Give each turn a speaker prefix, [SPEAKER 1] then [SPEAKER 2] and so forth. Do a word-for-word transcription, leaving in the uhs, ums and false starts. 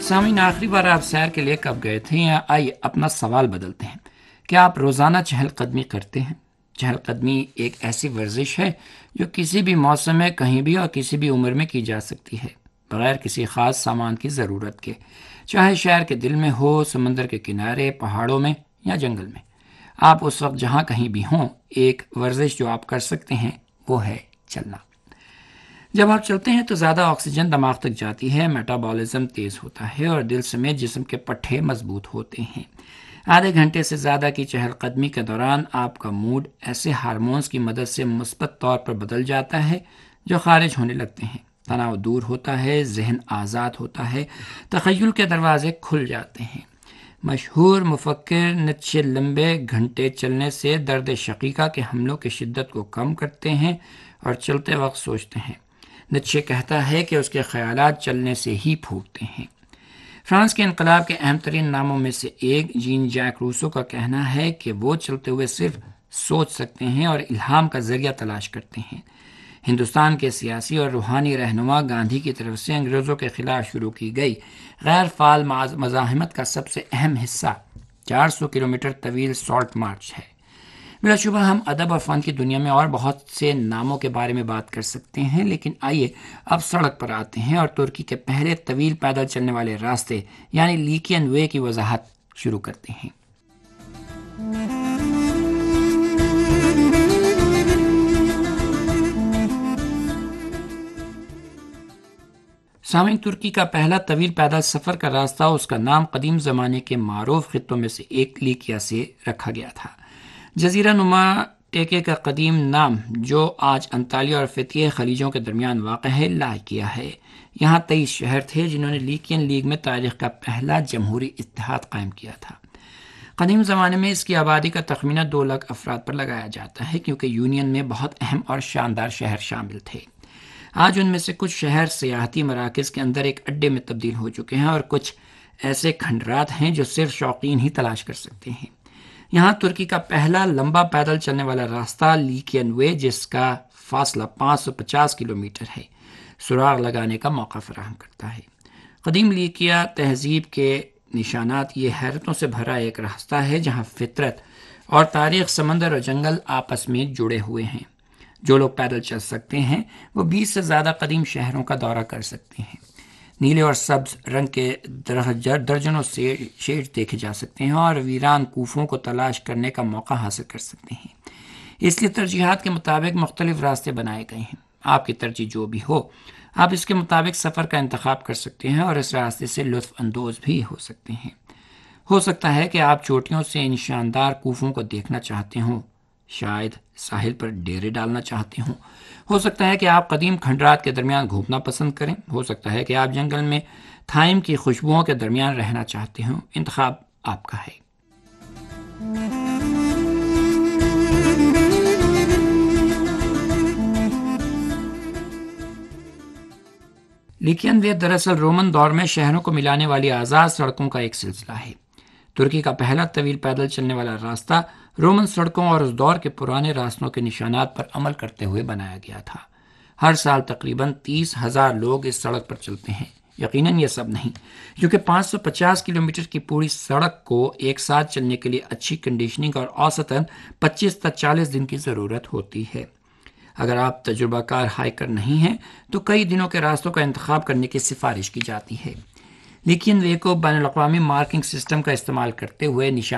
[SPEAKER 1] سامعین، آخری بار آپ سیر کے لیے کب گئے تھے؟ یا آئیے اپنا سوال بدلتے ہیں. کیا آپ روزانہ چہل قدمی کرتے ہیں؟ چہل قدمی ایک ایسی ورزش ہے جو کسی بھی موسم میں کہیں بھی اور کسی بھی عمر میں کی جا سکتی ہے، بغیر کسی خاص سامان کی ضرورت کے. چاہے شہر کے دل میں ہو، سمندر کے کنارے، پہاڑوں میں یا جنگل میں، آپ اس وقت جہاں کہیں بھی ہوں، ایک ورزش جو آپ کر سکتے ہیں وہ ہے چلنا. جب آپ چلتے ہیں تو زیادہ آکسیجن دماغ تک جاتی ہے، میٹابولزم تیز ہوتا ہے اور دل سمیت جسم کے پٹھے مضبوط ہوتے ہیں. آدھے گھنٹے سے زیادہ کی چہل قدمی کے دوران آپ کا موڈ ایسے ہارمونز کی مدد سے مثبت طور پر بدل جاتا ہے جو خارج ہونے لگتے ہیں. تناؤ دور ہوتا ہے، ذہن آزاد ہوتا ہے، تخیل کے دروازے کھل جاتے ہیں. مشہور مفکر نیتشے لمبے گھنٹے چلنے سے درد شقیقہ کے حملوں کی شدت کو کم کرتے ہیں اور چلتے وقت سوچتے ہیں. نیتشے کہتا ہے کہ اس کے خیالات چلنے سے ہی پھوٹتے ہیں. فرانس کے انقلاب کے اہم ترین ناموں میں سے ایک جین جیک روسو کا کہنا ہے کہ وہ چلتے ہوئے صرف سوچ سکتے ہیں اور الہام کا ذریعہ تلاش کرتے ہیں. ہندوستان کے سیاسی اور روحانی رہنما گاندھی کی طرف سے انگریزوں کے خلاف شروع کی گئی غیر فعال مزاحمت کا سب سے اہم حصہ چار سو کلومیٹر طویل سالٹ مارچ ہے. بلا شبہ ہم ادب اور فن کی دنیا میں اور بہت سے ناموں کے بارے میں بات کر سکتے ہیں، لیکن آئیے اب سڑک پر آتے ہیں اور ترکی کے پہلے طویل پیدل چلنے والے راستے یعنی لیکین وے کی وضاحت شروع کرتے ہیں. سامعین، ترکی کا پہلا طویل پیدل سفر کا راستہ، اس کا نام قدیم زمانے کے معروف خطوں میں سے ایک لیکیا سے رکھا گیا تھا. جزیرہ نما ٹیکے کا قدیم نام جو آج انطالیہ اور فتح خلیجوں کے درمیان واقع ہے لائکیا ہے. یہاں تیئیس شہر تھے جنہوں نے لیکین لیگ میں تاریخ کا پہلا جمہوری اتحاد قائم کیا تھا. قدیم زمانے میں اس کی آبادی کا تخمینہ دو لاکھ افراد پر لگایا جاتا ہے، کیونکہ یونین میں بہت اہم اور شاندار شہر شامل تھے. آج ان میں سے کچھ شہر سیاحتی مراکز کے اندر ایک اڈے میں تبدیل ہو چکے ہیں اور کچھ ایسے کھنڈرات ہیں جو صرف شوقین ہی تلاش کر سکتے ہیں. یہاں ترکی کا پہلا لمبا پیدل چلنے والا راستہ لیکین وے، جس کا فاصلہ پانچ سو پچاس کلومیٹر ہے، سراغ لگانے کا موقع فراہم کرتا ہے. قدیم لیکیا تہذیب کے نشانات یہ حیرتوں سے بھرا ایک راستہ ہے جہاں فطرت اور تاریخ، سمندر اور جنگل آپس میں جڑے ہوئے ہیں. جو لوگ پیدل چل سکتے ہیں وہ بیس سے زیادہ قدیم شہروں کا دورہ کر سکتے ہیں. نیلے اور سبز رنگ کے درجنوں سے شیڈ دیکھے جا سکتے ہیں اور ویران کوفوں کو تلاش کرنے کا موقع حاصل کر سکتے ہیں. اس لیے ترجیحات کے مطابق مختلف راستے بنائے گئے ہیں. آپ کی ترجیح جو بھی ہو، آپ اس کے مطابق سفر کا انتخاب کر سکتے ہیں اور اس راستے سے لطف اندوز بھی ہو سکتے ہیں. ہو سکتا ہے کہ آپ چوٹیوں سے ان شاندار کوفوں کو دیکھنا چاہتے ہوں، شاید ساحل پر ڈیرے ڈالنا چاہتے ہوں. ہو سکتا ہے کہ آپ قدیم کھنڈرات کے درمیان گھومنا پسند کریں. ہو سکتا ہے کہ آپ جنگل میں تھائم کی خوشبوؤں کے درمیان رہنا چاہتے ہوں. انتخاب آپ کا ہے. لیکین وے دراصل رومن دور میں شہروں کو ملانے والی آزاد سڑکوں کا ایک سلسلہ ہے. ترکی کا پہلا طویل پیدل چلنے والا راستہ رومن سڑکوں اور اس دور کے پرانے راستوں کے نشانات پر عمل کرتے ہوئے بنایا گیا تھا. ہر سال تقریباً تیس ہزار لوگ اس سڑک پر چلتے ہیں. یقیناً یہ سب نہیں، کیونکہ پانچ سو پچاس کلومیٹر کی پوری سڑک کو ایک ساتھ چلنے کے لیے اچھی کنڈیشننگ اور اوسطاً پچیس تا چالیس دن کی ضرورت ہوتی ہے. اگر آپ تجربہ کار ہائیکر نہیں ہیں تو کئی دنوں کے راستوں کا انتخاب کرنے کی سفارش کی جاتی ہے. لیکن وے کو بین الاقوامی مارکنگ سسٹم کا استعمال کرتے ہوئے نشان